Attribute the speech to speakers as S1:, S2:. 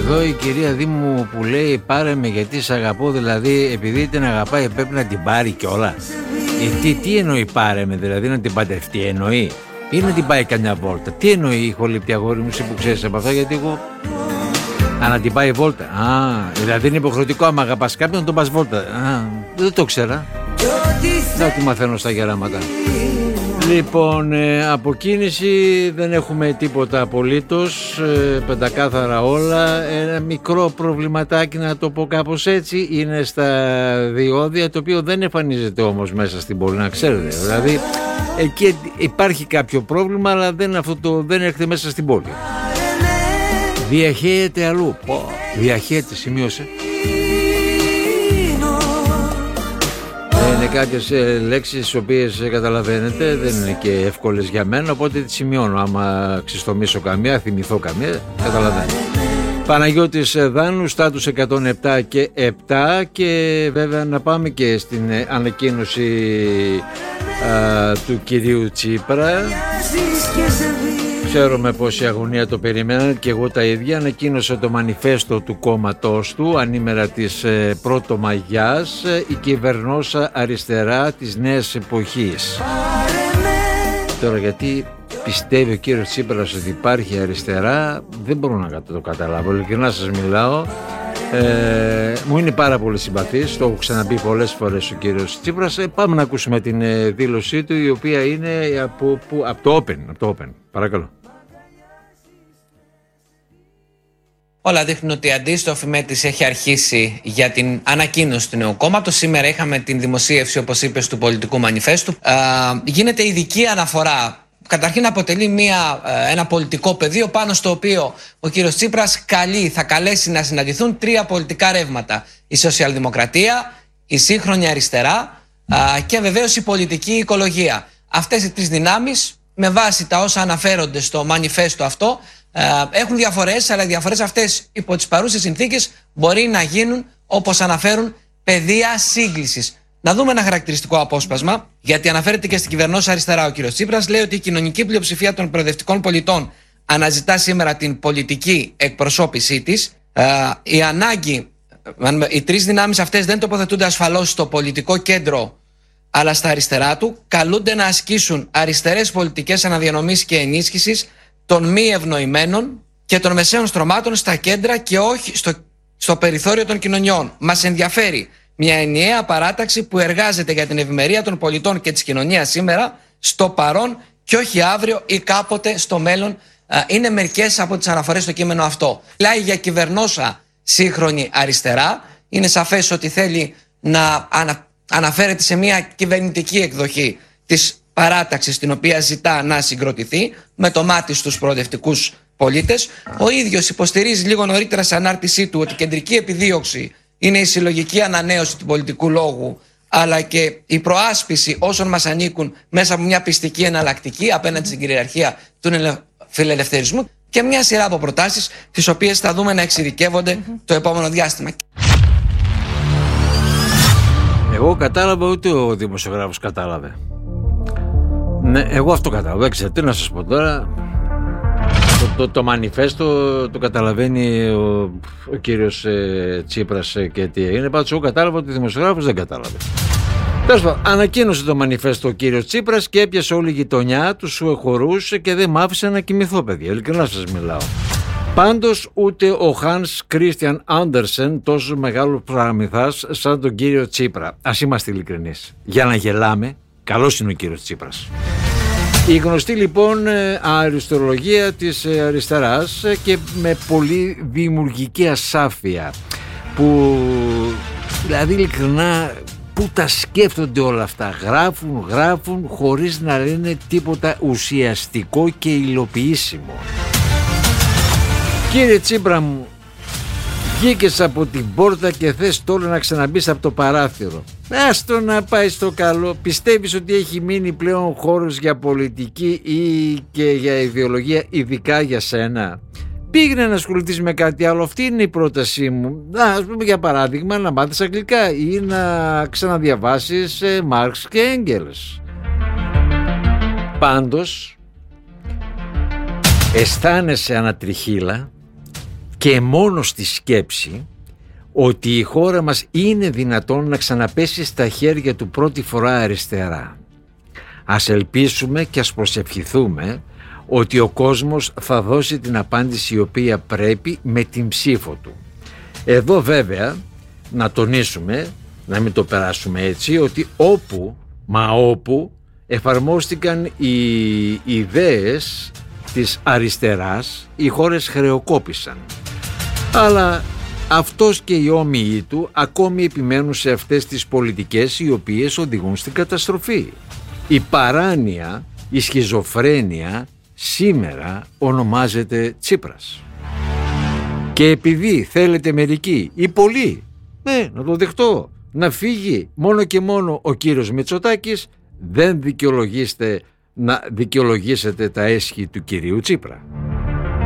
S1: Εδώ η κυρία Δήμου που λέει πάρε με γιατί σ' αγαπώ, δηλαδή επειδή την αγαπάει πρέπει να την πάρει κιόλα. Τι εννοεί πάρε με, δηλαδή να την παντρευτεί εννοεί ή να την πάει καμιά βόλτα? Τι εννοεί η χολύπτη αγόρι μου, εσύ που ξέρεις από αυτά? Γιατί εγώ να την πάει βόλτα. Δηλαδή είναι υποχρεωτικό άμα αγαπάς κάποιον να τον πας βόλτα. Δεν το ξέρα. Να τη μαθαίνω στα γεράματα. Λοιπόν, από κίνηση δεν έχουμε τίποτα απολύτως, πεντακάθαρα όλα. Ένα μικρό προβληματάκι, να το πω κάπως έτσι, είναι στα διόδια, το οποίο δεν εμφανίζεται όμως μέσα στην πόλη, να ξέρετε. Δηλαδή, εκεί υπάρχει κάποιο πρόβλημα, αλλά δεν έρχεται μέσα στην πόλη. Διαχέεται αλλού. Διαχέεται, σημείωσε. Είναι κάποιες λέξεις τις οποίες καταλαβαίνετε, δεν είναι και εύκολες για μένα, οπότε τις σημειώνω. Άμα ξεστομίσω καμία, θυμηθώ καμία, καταλαβαίνω. Παναγιώτης Δάνου, στάτους 107 και 7, και βέβαια να πάμε και στην ανακοίνωση του κυρίου Τσίπρα. Ξέρω με πόση αγωνία το περιμέναν και εγώ τα ίδια. Ανακοίνωσε το μανιφέστο του κόμματός του ανήμερα της Πρωτομαγιάς, η κυβερνόσα αριστερά της νέας εποχής. Τώρα γιατί πιστεύει ο κύριος Τσίπρας ότι υπάρχει αριστερά, δεν μπορώ να το καταλάβω, ειλικρινά σας μιλάω. Μου είναι πάρα πολύ συμπαθής, το έχω ξαναπεί πολλές φορές ο κύριος Τσίπρας. Πάμε να ακούσουμε την δήλωσή του, η οποία είναι από το Open. Παρακαλώ.
S2: Όλα δείχνουν ότι η αντίστοφη μέτρηση έχει αρχίσει για την ανακοίνωση του νέου κόμματος. Σήμερα είχαμε την δημοσίευση, όπως είπες, του πολιτικού μανιφέστου. Γίνεται ειδική αναφορά. Καταρχήν αποτελεί ένα πολιτικό πεδίο πάνω στο οποίο ο κύριος Τσίπρας θα καλέσει να συναντηθούν τρία πολιτικά ρεύματα. Η σοσιαλδημοκρατία, η σύγχρονη αριστερά και βεβαίως η πολιτική οικολογία. Αυτές οι τρεις δυνάμεις, με βάση τα όσα αναφέρονται στο μανιφέστο αυτό, έχουν διαφορές, αλλά οι διαφορές αυτές υπό τις παρούσες συνθήκες μπορεί να γίνουν, όπως αναφέρουν, πεδία σύγκλησης. Να δούμε ένα χαρακτηριστικό απόσπασμα, γιατί αναφέρεται και στην κυβερνόσα αριστερά ο κ. Τσίπρας. Λέει ότι η κοινωνική πλειοψηφία των προοδευτικών πολιτών αναζητά σήμερα την πολιτική εκπροσώπησή της. Οι τρεις δυνάμεις αυτές δεν τοποθετούνται ασφαλώς στο πολιτικό κέντρο, αλλά στα αριστερά του. Καλούνται να ασκήσουν αριστερές πολιτικές αναδιανομής και ενίσχυσης των μη ευνοημένων και των μεσαίων στρωμάτων στα κέντρα και όχι στο περιθώριο των κοινωνιών. Μας ενδιαφέρει μια ενιαία παράταξη που εργάζεται για την ευημερία των πολιτών και της κοινωνίας σήμερα, στο παρόν και όχι αύριο ή κάποτε στο μέλλον. Είναι μερικές από τις αναφορές στο κείμενο αυτό. Μιλάει για κυβερνόσα σύγχρονη αριστερά. Είναι σαφές ότι θέλει να αναφέρεται σε μια κυβερνητική εκδοχή της παράταξης, την οποία ζητά να συγκροτηθεί με το μάτι στους προοδευτικούς πολίτες. Ο ίδιος υποστηρίζει λίγο νωρίτερα σε ανάρτησή του ότι η κεντρική επιδίωξη είναι η συλλογική ανανέωση του πολιτικού λόγου, αλλά και η προάσπιση όσων μας ανήκουν μέσα από μια πιστική εναλλακτική απέναντι στην κυριαρχία του φιλελευθερισμού, και μια σειρά από προτάσεις, τις οποίες θα δούμε να εξειδικεύονται το επόμενο διάστημα.
S1: Εγώ κατάλαβα, ούτε ο δημοσιογράφος κατάλαβε. Ναι, εγώ αυτό κατάλαβα. Δεν ξέρω τι να σας πω τώρα. Το μανιφέστο το καταλαβαίνει ο κύριος Τσίπρας και τι έγινε. Πάντως εγώ κατάλαβα ότι ο δημοσιογράφος δεν κατάλαβε. Τέλος πάντων, ανακοίνωσε το μανιφέστο ο κύριος Τσίπρας και έπιασε όλη η γειτονιά, τους χορούσε και δεν μ' άφησε να κοιμηθώ, παιδιά. Ειλικρινά σας μιλάω. Πάντως ούτε ο Hans Christian Andersen τόσο μεγάλο παραμυθάς σαν τον κύριο Τσίπρα. Ας είμαστε ειλικρινείς. Για να γελάμε, καλός είναι ο κύριος Τσίπρας. Η γνωστή λοιπόν αριστερολογία της αριστεράς, και με πολύ δημιουργική ασάφεια, που δηλαδή ειλικρινά που τα σκέφτονται όλα αυτά, γράφουν χωρίς να λένε τίποτα ουσιαστικό και υλοποιήσιμο. Κύριε Τσίπρα μου, βγήκες από την πόρτα και θες τώρα να ξαναμπείς από το παράθυρο. Άστο να πάει στο καλό. Πιστεύεις ότι έχει μείνει πλέον χώρος για πολιτική ή και για ιδεολογία, ειδικά για σένα? Πήγαινε να ασχοληθείς με κάτι άλλο. Αυτή είναι η πρότασή μου. Ας πούμε για παράδειγμα να μάθεις αγγλικά ή να ξαναδιαβάσεις Μάρξ και Έγγελς. Πάντως αισθάνεσαι ανατριχύλα και μόνο στη σκέψη ότι η χώρα μας είναι δυνατόν να ξαναπέσει στα χέρια του πρώτη φορά αριστερά. Ας ελπίσουμε και ας προσευχηθούμε ότι ο κόσμος θα δώσει την απάντηση η οποία πρέπει με την ψήφο του. Εδώ βέβαια να τονίσουμε, να μην το περάσουμε έτσι, ότι όπου εφαρμόστηκαν οι ιδέες της αριστεράς, οι χώρες χρεοκόπησαν. Αλλά αυτός και οι όμοιοι του ακόμη επιμένουν σε αυτές τις πολιτικές οι οποίες οδηγούν στην καταστροφή. Η παράνοια, η σχιζοφρένεια σήμερα ονομάζεται Τσίπρας. Και επειδή θέλετε μερικοί ή πολλοί, να το δεχτώ, να φύγει μόνο και μόνο ο κύριος Μητσοτάκης, δεν δικαιολογήσετε να δικαιολογήσετε τα έσχη του κυρίου Τσίπρα.